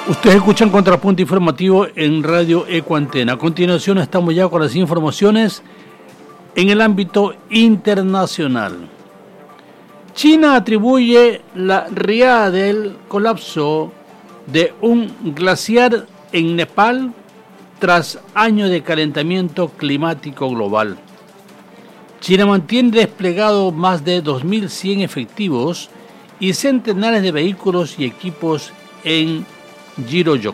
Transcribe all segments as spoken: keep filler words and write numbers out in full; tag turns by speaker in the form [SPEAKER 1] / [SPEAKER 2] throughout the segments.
[SPEAKER 1] Ustedes escuchan Contrapunto Informativo en Radio Ecuantena. A continuación estamos ya con las informaciones en el ámbito internacional. China atribuye la riada del colapso de un glaciar en Nepal tras años de calentamiento climático global. China mantiene desplegado más de dos mil cien efectivos y centenares de vehículos y equipos en Giroyok.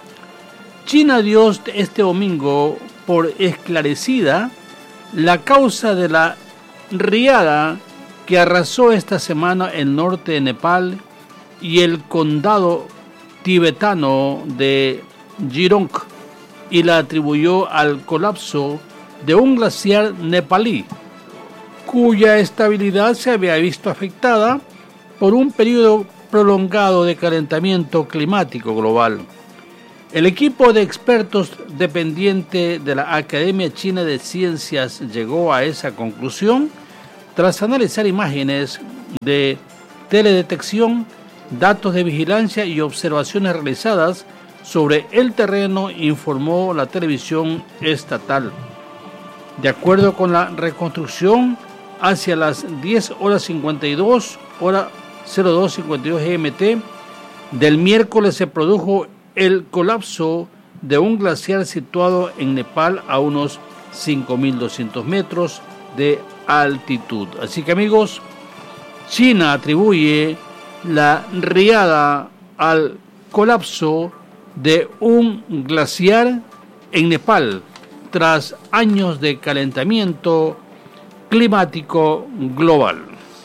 [SPEAKER 1] China dio este domingo por esclarecida la causa de la riada que arrasó esta semana el norte de Nepal y el condado tibetano de Jirong y la atribuyó al colapso de un glaciar nepalí, cuya estabilidad se había visto afectada por un periodo prolongado de calentamiento climático global. El equipo de expertos dependiente de la Academia China de Ciencias llegó a esa conclusión tras analizar imágenes de teledetección, datos de vigilancia y observaciones realizadas sobre el terreno, informó la televisión estatal. De acuerdo con la reconstrucción, hacia las diez horas cincuenta y dos, hora cero dos cincuenta y dos G M T, del miércoles se produjo el colapso de un glaciar situado en Nepal a unos cinco mil doscientos metros de altitud. Así que, amigos, China atribuye la riada al colapso de un glaciar en Nepal tras años de calentamiento climático global.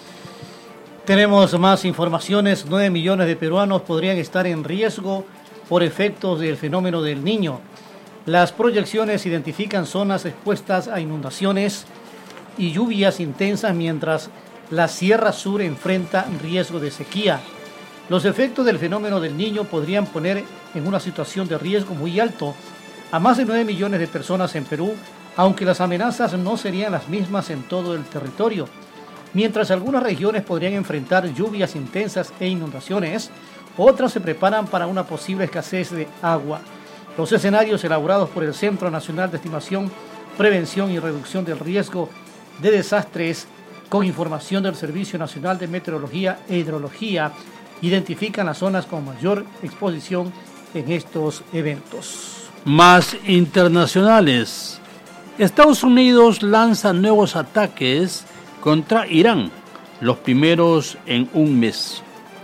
[SPEAKER 2] Tenemos más informaciones. nueve millones de peruanos podrían estar en riesgo por efectos del fenómeno del Niño. Las proyecciones identifican zonas expuestas a inundaciones y lluvias intensas, mientras la Sierra Sur enfrenta riesgo de sequía. Los efectos del fenómeno del Niño podrían poner en una situación de riesgo muy alto a más de nueve millones de personas en Perú, aunque las amenazas no serían las mismas en todo el territorio. Mientras algunas regiones podrían enfrentar lluvias intensas e inundaciones, otras se preparan para una posible escasez de agua. Los escenarios elaborados por el Centro Nacional de Estimación, Prevención y Reducción del Riesgo de Desastres, con información del Servicio Nacional de Meteorología e Hidrología, identifican las zonas con mayor exposición en estos eventos.
[SPEAKER 1] Más internacionales. Estados Unidos lanza nuevos ataques contra Irán, los primeros en un mes.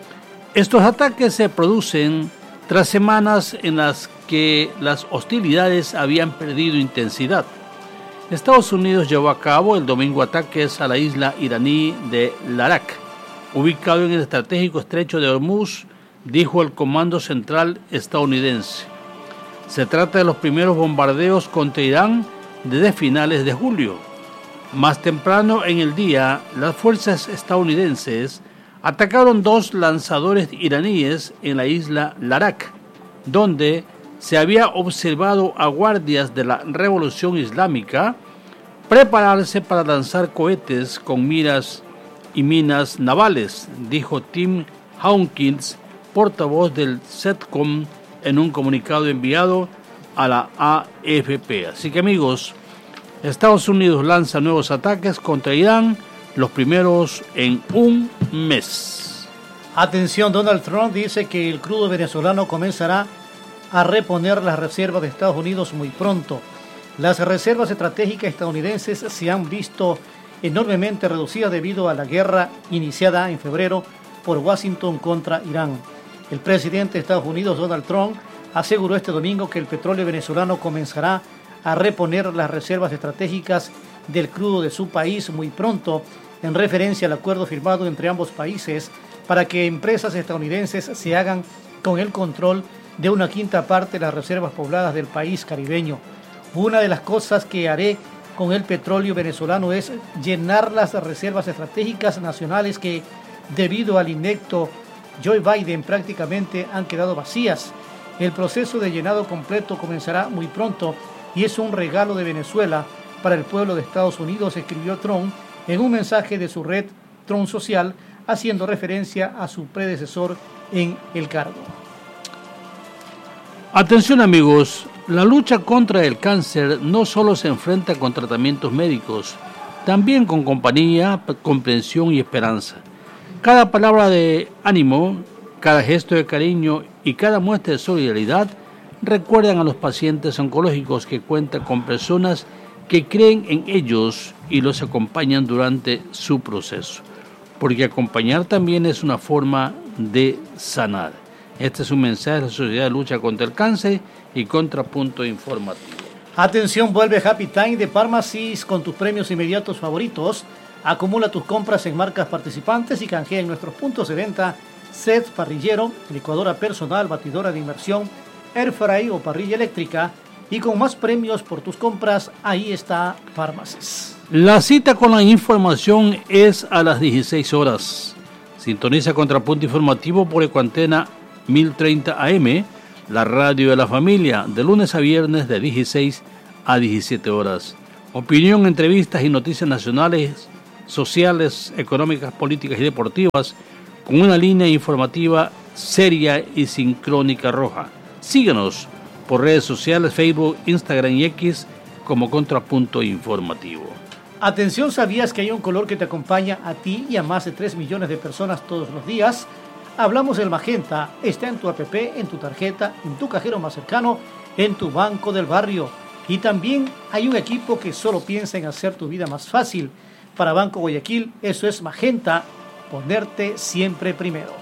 [SPEAKER 1] Estos ataques se producen tras semanas en las que las hostilidades habían perdido intensidad. Estados Unidos llevó a cabo el domingo ataques a la isla iraní de Larak, ubicado en el estratégico estrecho de Hormuz, dijo el Comando Central estadounidense. Se trata de los primeros bombardeos contra Irán desde finales de julio. Más temprano en el día, las fuerzas estadounidenses atacaron dos lanzadores iraníes en la isla Larak, donde se había observado a guardias de la Revolución Islámica prepararse para lanzar cohetes con miras y minas navales, dijo Tim Hawkins, portavoz del CENTCOM, en un comunicado enviado a la A F P. Así que, amigos, Estados Unidos lanza nuevos ataques contra Irán, los primeros en un mes.
[SPEAKER 2] Atención, Donald Trump dice que el crudo venezolano comenzará a reponer las reservas de Estados Unidos muy pronto. Las reservas estratégicas estadounidenses se han visto enormemente reducidas debido a la guerra iniciada en febrero por Washington contra Irán. El presidente de Estados Unidos, Donald Trump, aseguró este domingo que el petróleo venezolano comenzará a reponer las reservas estratégicas del crudo de su país muy pronto, en referencia al acuerdo firmado entre ambos países para que empresas estadounidenses se hagan con el control de una quinta parte de las reservas pobladas del país caribeño. Una de las cosas que haré con el petróleo venezolano es llenar las reservas estratégicas nacionales que, debido al inepto Joe Biden, prácticamente han quedado vacías. El proceso de llenado completo comenzará muy pronto y es un regalo de Venezuela para el pueblo de Estados Unidos, escribió Trump en un mensaje de su red Trump Social, haciendo referencia a su predecesor en el cargo.
[SPEAKER 1] Atención amigos, la lucha contra el cáncer no solo se enfrenta con tratamientos médicos, también con compañía, comprensión y esperanza. Cada palabra de ánimo, cada gesto de cariño y cada muestra de solidaridad recuerdan a los pacientes oncológicos que cuentan con personas que creen en ellos y los acompañan durante su proceso, porque acompañar también es una forma de sanar. Este es un mensaje de la Sociedad de Lucha contra el Cáncer y Contrapunto Informativo.
[SPEAKER 2] Atención, vuelve Happy Time de Pharmacies con tus premios inmediatos favoritos. Acumula tus compras en marcas participantes y canjea en nuestros puntos de venta set parrillero, licuadora personal, batidora de inmersión, airfry o parrilla eléctrica. Y con más premios por tus compras, ahí está Pharmacies.
[SPEAKER 1] La cita con la información es a las dieciséis horas. Sintoniza Contrapunto Informativo por Ecuantena mil treinta A M, la radio de la familia, de lunes a viernes de dieciséis a diecisiete horas. Opinión, entrevistas y noticias nacionales, sociales, económicas, políticas y deportivas, con una línea informativa seria y sin crónica roja. Síguenos por redes sociales, Facebook, Instagram y X como Contrapunto Informativo.
[SPEAKER 2] Atención, ¿sabías que hay un color que te acompaña a ti y a más de tres millones de personas todos los días? Hablamos del magenta. Está en tu app, en tu tarjeta, en tu cajero más cercano, en tu banco del barrio. Y también hay un equipo que solo piensa en hacer tu vida más fácil. Para Banco Guayaquil, eso es magenta, ponerte siempre primero.